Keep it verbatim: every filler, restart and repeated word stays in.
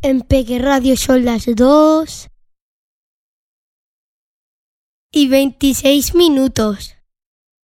En Peque Radio son las dos y veintiséis minutos.